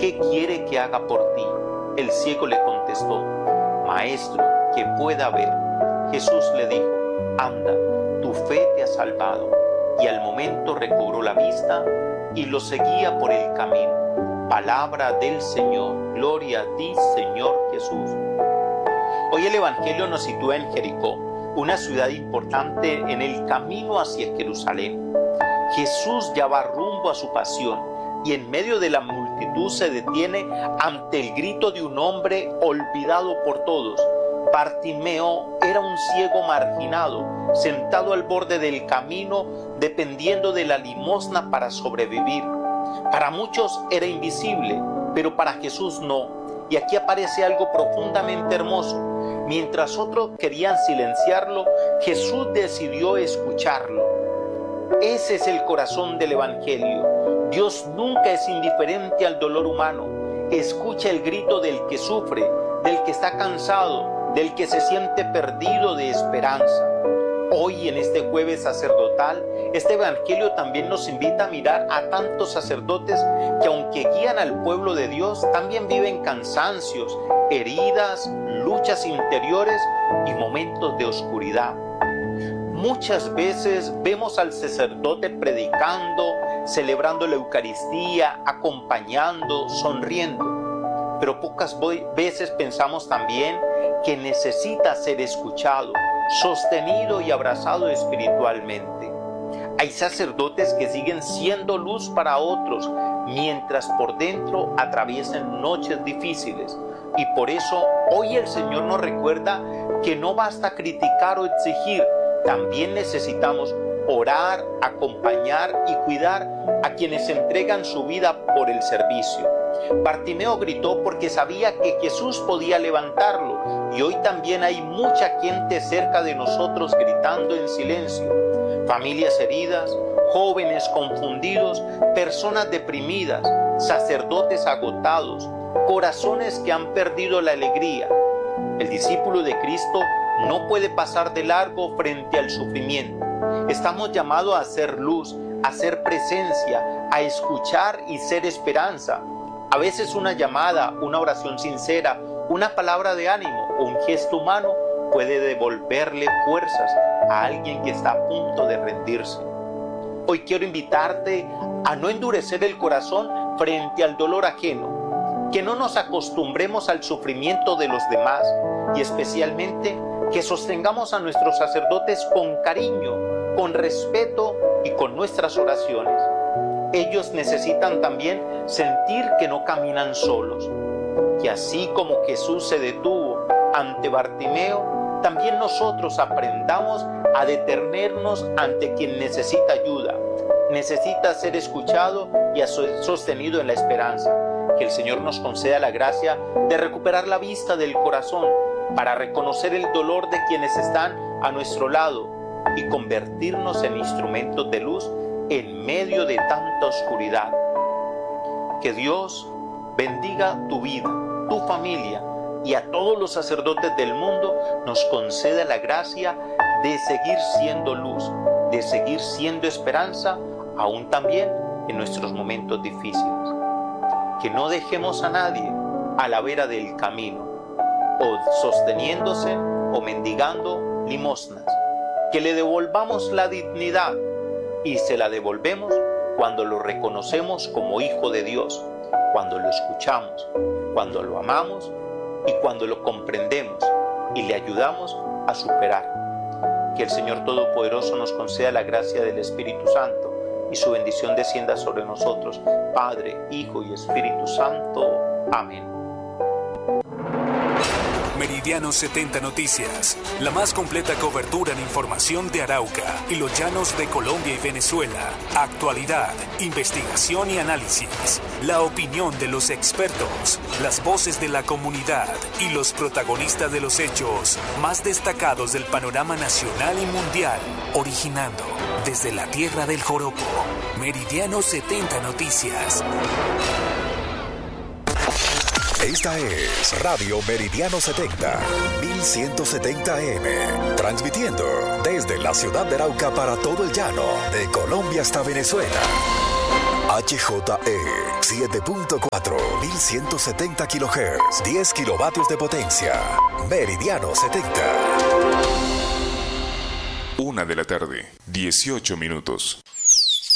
¿qué quiere que haga por ti? El ciego le contestó: Maestro, que pueda ver. Jesús le dijo: anda, tu fe te ha salvado. Y al momento recobró la vista y lo seguía por el camino. Palabra del Señor. Gloria a ti, Señor Jesús. Hoy el Evangelio nos sitúa en Jericó, una ciudad importante en el camino hacia Jerusalén. Jesús ya va rumbo a su pasión y en medio de la multitud se detiene ante el grito de un hombre olvidado por todos. Bartimeo era un ciego marginado, sentado al borde del camino, dependiendo de la limosna para sobrevivir. Para muchos era invisible, pero para Jesús no. Y aquí aparece algo profundamente hermoso. Mientras otros querían silenciarlo, Jesús decidió escucharlo. Ese es el corazón del Evangelio. Dios nunca es indiferente al dolor humano. Escucha el grito del que sufre, del que está cansado, del que se siente perdido de esperanza. Hoy, en este jueves sacerdotal, este Evangelio también nos invita a mirar a tantos sacerdotes que, aunque guían al pueblo de Dios, también viven cansancios, heridas, luchas interiores y momentos de oscuridad. Muchas veces vemos al sacerdote predicando, celebrando la Eucaristía, acompañando, sonriendo. Pero pocas veces pensamos también que necesita ser escuchado, sostenido y abrazado espiritualmente. Hay sacerdotes que siguen siendo luz para otros, mientras por dentro atraviesan noches difíciles. Y por eso hoy el Señor nos recuerda que no basta criticar o exigir, también necesitamos orar, acompañar y cuidar a quienes entregan su vida por el servicio. Bartimeo gritó porque sabía que Jesús podía levantarlo, y hoy también hay mucha gente cerca de nosotros gritando en silencio. Familias heridas, jóvenes confundidos, personas deprimidas, sacerdotes agotados, corazones que han perdido la alegría. El discípulo de Cristo no puede pasar de largo frente al sufrimiento. Estamos llamados a ser luz, a ser presencia, a escuchar y ser esperanza. A veces una llamada, una oración sincera, una palabra de ánimo o un gesto humano puede devolverle fuerzas a alguien que está a punto de rendirse. Hoy quiero invitarte a no endurecer el corazón frente al dolor ajeno, que no nos acostumbremos al sufrimiento de los demás y especialmente que sostengamos a nuestros sacerdotes con cariño, con respeto y con nuestras oraciones. Ellos necesitan también sentir que no caminan solos, que así como Jesús se detuvo ante Bartimeo, también nosotros aprendamos a detenernos ante quien necesita ayuda, necesita ser escuchado y sostenido en la esperanza. Que el Señor nos conceda la gracia de recuperar la vista del corazón para reconocer el dolor de quienes están a nuestro lado y convertirnos en instrumentos de luz en medio de tanta oscuridad. Que Dios bendiga tu vida, tu familia y a todos los sacerdotes del mundo nos conceda la gracia de seguir siendo luz, de seguir siendo esperanza, aún también en nuestros momentos difíciles. Que no dejemos a nadie a la vera del camino, o sosteniéndose o mendigando limosnas. Que le devolvamos la dignidad y se la devolvemos cuando lo reconocemos como Hijo de Dios, cuando lo escuchamos, cuando lo amamos y cuando lo comprendemos y le ayudamos a superar. Que el Señor Todopoderoso nos conceda la gracia del Espíritu Santo y su bendición descienda sobre nosotros, Padre, Hijo y Espíritu Santo. Amén. Meridiano 70 Noticias, la más completa cobertura en información de Arauca y los llanos de Colombia y Venezuela. Actualidad, investigación y análisis. La opinión de los expertos, las voces de la comunidad y los protagonistas de los hechos más destacados del panorama nacional y mundial. Originando desde la tierra del joropo. Meridiano 70 Noticias. Esta es Radio Meridiano 70, 1170 AM, transmitiendo desde la ciudad de Arauca para todo el llano, de Colombia hasta Venezuela. HJE 7.4, 1170 kHz, 10 kilovatios de potencia. Meridiano 70. 1 de la tarde, 18 minutos.